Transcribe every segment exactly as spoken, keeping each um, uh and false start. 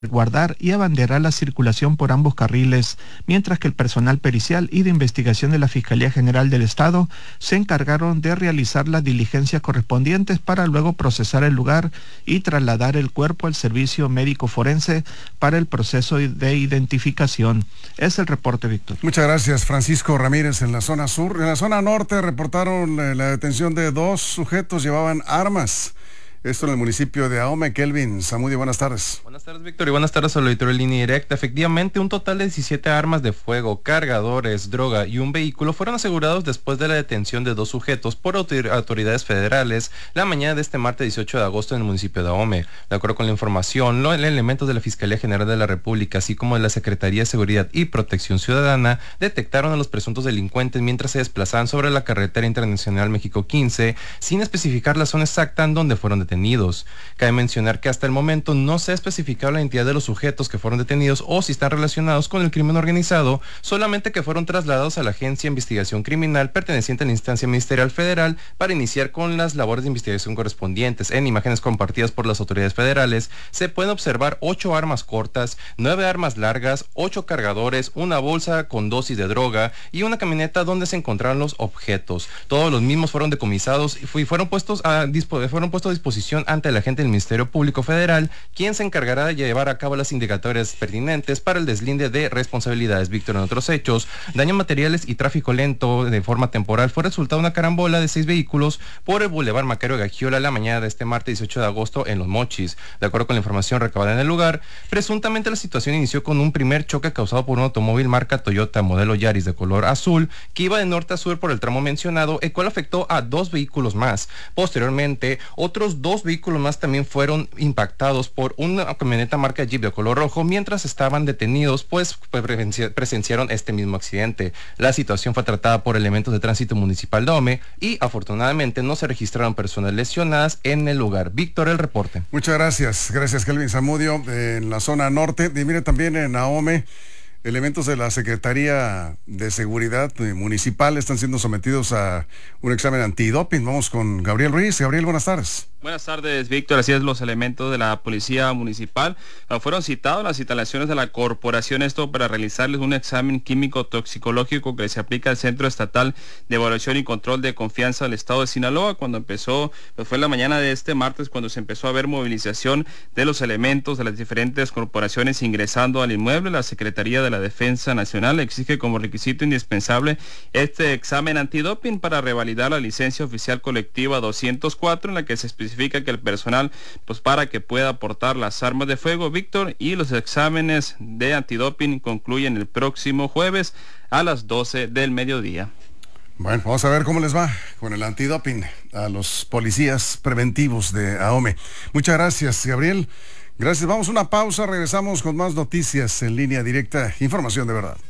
guardar y abanderar la circulación por ambos carriles, mientras que el personal pericial y de investigación de la Fiscalía General del Estado se encargaron de realizar las diligencias correspondientes para luego procesar el lugar y trasladar el cuerpo al servicio médico forense para el proceso de identificación. Es el reporte, Víctor. Muchas gracias, Francisco Ramírez. En la zona sur, en la zona norte reportaron la detención de dos sujetos, llevaban armas. Esto en el municipio de Ahome. Kelvin Zamudio, buenas tardes. Buenas tardes, Víctor, y buenas tardes al auditorio de Línea Directa. Efectivamente, un total de diecisiete armas de fuego, cargadores, droga y un vehículo fueron asegurados después de la detención de dos sujetos por autoridades federales la mañana de este martes dieciocho de agosto en el municipio de Ahome. De acuerdo con la información, los elementos de la Fiscalía General de la República, así como de la Secretaría de Seguridad y Protección Ciudadana, detectaron a los presuntos delincuentes mientras se desplazaban sobre la carretera internacional México quince, sin especificar la zona exacta en donde fueron detenidos. detenidos. Cabe mencionar que hasta el momento no se ha especificado la identidad de los sujetos que fueron detenidos o si están relacionados con el crimen organizado, solamente que fueron trasladados a la Agencia de Investigación Criminal perteneciente a la instancia ministerial federal para iniciar con las labores de investigación correspondientes. En imágenes compartidas por las autoridades federales se pueden observar ocho armas cortas, nueve armas largas, ocho cargadores, una bolsa con dosis de droga y una camioneta donde se encontraron los objetos. Todos los mismos fueron decomisados y fueron puestos a, fueron puestos a disposición ante el agente del Ministerio Público Federal, quien se encargará de llevar a cabo las indagatorias pertinentes para el deslinde de responsabilidades. Víctor, en otros hechos, daños materiales y tráfico lento de forma temporal fue resultado de una carambola de seis vehículos por el Boulevard Macario Gagiola la mañana de este martes dieciocho de agosto en Los Mochis. De acuerdo con la información recabada en el lugar, presuntamente la situación inició con un primer choque causado por un automóvil marca Toyota modelo Yaris de color azul que iba de norte a sur por el tramo mencionado, el cual afectó a dos vehículos más. Posteriormente, otros dos Dos vehículos más también fueron impactados por una camioneta marca Jeep de color rojo mientras estaban detenidos, pues presenciaron este mismo accidente. La situación fue tratada por elementos de tránsito municipal de Ahome y afortunadamente no se registraron personas lesionadas en el lugar. Víctor, el reporte. Muchas gracias. Gracias, Kelvin Zamudio. En la zona norte, y mire también en Ahome, elementos de la Secretaría de Seguridad Municipal están siendo sometidos a un examen antidoping. Vamos con Gabriel Ruiz. Gabriel, buenas tardes. Buenas tardes, Víctor. Así es, los elementos de la Policía Municipal fueron citados en las instalaciones de la corporación, esto para realizarles un examen químico toxicológico que se aplica al Centro Estatal de Evaluación y Control de Confianza del Estado de Sinaloa. Cuando empezó, pues fue la mañana de este martes cuando se empezó a ver movilización de los elementos de las diferentes corporaciones ingresando al inmueble. La Secretaría de la Defensa Nacional exige como requisito indispensable este examen antidoping para revalidar la licencia oficial colectiva doscientos cuatro, en la que se especifica que el personal, pues para que pueda portar las armas de fuego, Víctor, y los exámenes de antidoping concluyen el próximo jueves a las doce del mediodía. Bueno, vamos a ver cómo les va con el antidoping a los policías preventivos de Ahome. Muchas gracias, Gabriel. Gracias, vamos a una pausa, regresamos con más noticias en Línea Directa, información de verdad.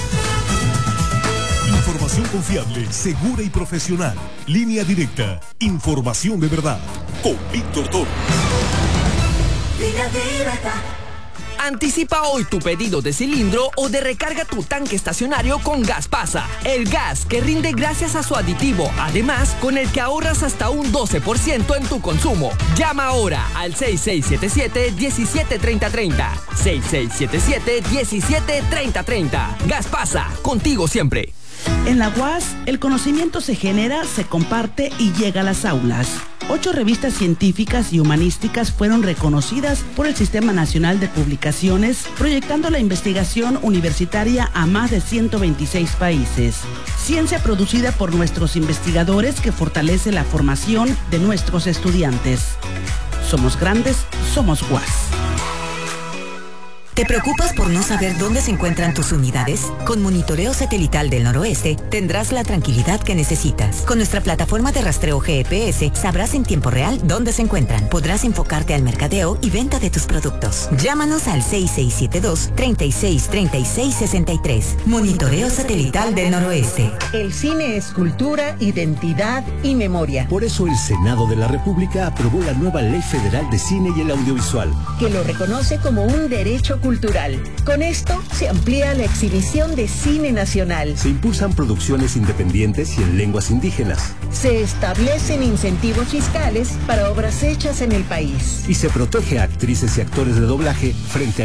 Información confiable, segura y profesional. Línea Directa, información de verdad. Con Víctor Toro. Línea Directa. Anticipa hoy tu pedido de cilindro o de recarga tu tanque estacionario con Gaspasa, el gas que rinde gracias a su aditivo, además con el que ahorras hasta un doce por ciento en tu consumo. Llama ahora al seis seis siete siete, diecisiete treinta treinta, seis seis siete siete, diecisiete treinta treinta. Gaspasa, contigo siempre. En la U A S, el conocimiento se genera, se comparte y llega a las aulas. Ocho revistas científicas y humanísticas fueron reconocidas por el Sistema Nacional de Publicaciones, proyectando la investigación universitaria a más de ciento veintiséis países. Ciencia producida por nuestros investigadores que fortalece la formación de nuestros estudiantes. Somos grandes, somos U A S. ¿Te preocupas por no saber dónde se encuentran tus unidades? Con Monitoreo Satelital del Noroeste tendrás la tranquilidad que necesitas. Con nuestra plataforma de rastreo G P S sabrás en tiempo real dónde se encuentran. Podrás enfocarte al mercadeo y venta de tus productos. Llámanos al seis seis siete dos, treinta y seis, treinta y seis, sesenta y tres. Monitoreo Satelital del Noroeste. El cine es cultura, identidad y memoria. Por eso el Senado de la República aprobó la nueva Ley Federal de Cine y el Audiovisual, que lo reconoce como un derecho cultural cultural. Con esto se amplía la exhibición de cine nacional. Se impulsan producciones independientes y en lenguas indígenas. Se establecen incentivos fiscales para obras hechas en el país. Y se protege a actrices y actores de doblaje frente a